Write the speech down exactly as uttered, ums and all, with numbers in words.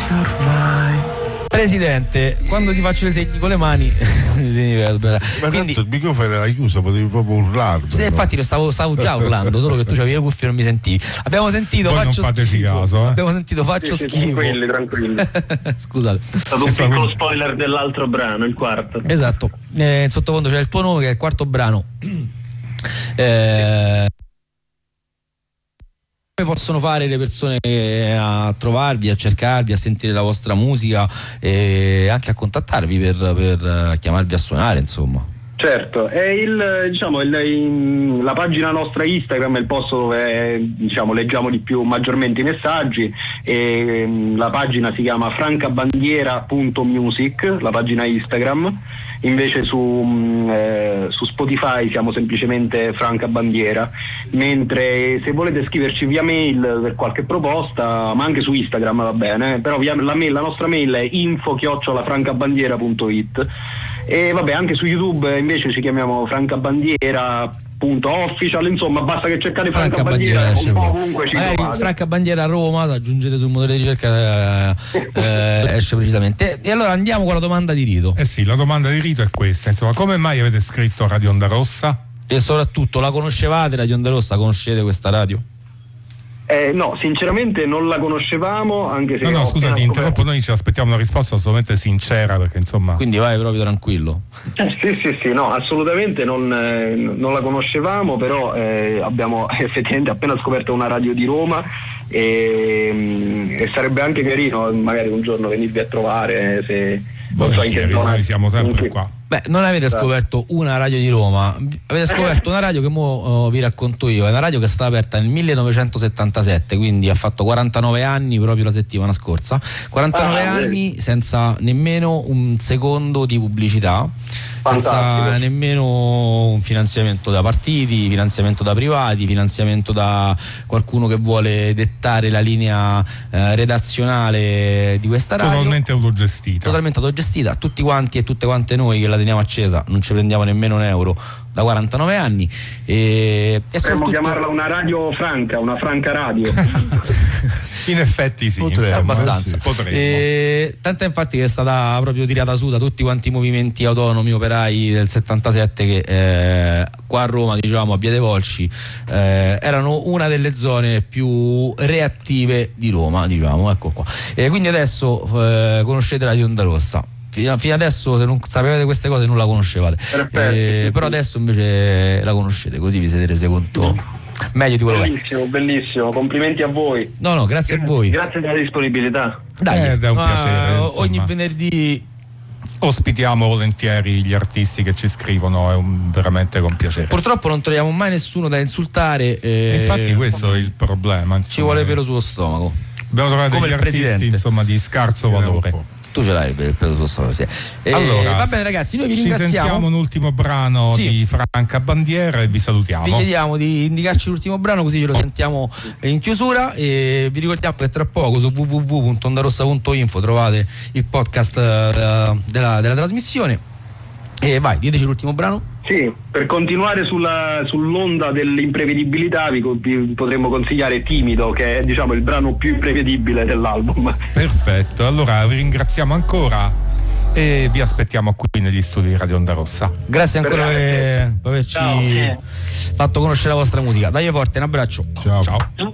Presidente, quando ti faccio i segni con le mani ma quindi tanto il microfono era chiuso, potevi proprio urlarmi. Sì, infatti lo stavo, stavo già urlando, solo che tu c'avevi le cuffie e non mi sentivi. Abbiamo sentito Voi faccio non fateci schifo. caso, eh? Abbiamo sentito faccio sì, sì, schifo. Tranquilli, tranquilli. Scusate. È stato un piccolo spoiler dell'altro brano, il quarto. Esatto. Eh, in sottofondo c'è il tuo nome, che è il quarto brano. Eh, come possono fare le persone a trovarvi, a cercarvi, a sentire la vostra musica e anche a contattarvi per, per chiamarvi a suonare, insomma? Certo, è il, diciamo, il, in, la pagina nostra Instagram è il posto dove, diciamo, leggiamo di più maggiormente i messaggi, e um, la pagina si chiama francabandiera punto music, la pagina Instagram. Invece su, um, eh, su Spotify siamo semplicemente Franca Bandiera, mentre se volete scriverci via mail per qualche proposta, ma anche su Instagram va bene, però via, la, mail, la nostra mail è info chiocciola francabandiera punto it. E vabbè, anche su YouTube invece ci chiamiamo Franca Bandiera punto official, insomma basta che cercate Franca, Franca Bandiera, Bandiera un po' ovunque ci trovate. Franca Bandiera Roma, aggiungete sul motore di ricerca, eh, eh, esce precisamente. E allora andiamo con la domanda di rito. Eh sì, la domanda di rito è questa, insomma, come mai avete scritto Radio Onda Rossa? E soprattutto, la conoscevate Radio Onda Rossa? Conoscete questa radio? Eh, no, sinceramente non la conoscevamo, anche se... No, no, scusa, ti interrompo, noi ci aspettiamo una risposta assolutamente sincera, perché insomma... Quindi vai proprio tranquillo. Eh, sì, sì, sì, no, assolutamente non, eh, non la conoscevamo, però eh, abbiamo effettivamente appena scoperto una radio di Roma e, e sarebbe anche carino magari un giorno venirvi a trovare, se... Non so in che zona... Noi siamo sempre qua. Beh, non avete scoperto una radio di Roma, avete scoperto una radio che mo uh, vi racconto io. È una radio che è stata aperta nel millenovecentosettantasette, quindi ha fatto quarantanove anni proprio la settimana scorsa. quarantanove ah, anni vedi. Senza nemmeno un secondo di pubblicità. Fantastico. Senza nemmeno un finanziamento da partiti, finanziamento da privati, finanziamento da qualcuno che vuole dettare la linea eh, redazionale di questa radio. Totalmente autogestita. Totalmente autogestita, tutti quanti e tutte quante noi che la teniamo accesa non ci prendiamo nemmeno un euro da quarantanove anni. E, e potremmo chiamarla una radio franca, una franca radio. In effetti sì, potremmo, abbastanza. Eh sì, e, tant'è infatti che è stata proprio tirata su da tutti quanti i movimenti autonomi operai del settantasette che eh, qua a Roma, diciamo a Via dei Volsci, eh, erano una delle zone più reattive di Roma, diciamo, ecco qua. E quindi adesso eh, conoscete Radio Onda Rossa. Fino, fino adesso, se non sapevate queste cose, non la conoscevate. Eh, però adesso invece la conoscete, così vi siete resi conto meglio di quello. Bellissimo, bellissimo, complimenti a voi. No, no, grazie, grazie a voi. Grazie della disponibilità. Dai, eh, è un ma piacere. Ogni venerdì ospitiamo volentieri gli artisti che ci scrivono, è un, veramente con piacere. Purtroppo non troviamo mai nessuno da insultare. Eh, infatti questo è il problema. Insomma, ci vuole pelo sullo stomaco. Abbiamo trovato come degli artisti insomma di scarso valore. Tu ce l'hai per il pelo sullo stomaco, sì. E allora, va bene ragazzi, noi vi ci ringraziamo. Sentiamo un ultimo brano sì. di Franca Bandiera e vi salutiamo. Vi chiediamo di indicarci l'ultimo brano, così ce lo sentiamo in chiusura, e vi ricordiamo che tra poco su w w w punto ondarossa punto info trovate il podcast uh, della, della trasmissione. E vai, diteci l'ultimo brano. Sì, per continuare sulla, sull'onda dell'imprevedibilità vi, vi potremmo consigliare Timido, che è, diciamo, il brano più imprevedibile dell'album. Perfetto, allora vi ringraziamo ancora e vi aspettiamo qui negli studi di Radio Onda Rossa. Grazie ancora per, per averci Ciao. fatto conoscere la vostra musica. Dai forte, un abbraccio. Ciao. Ciao.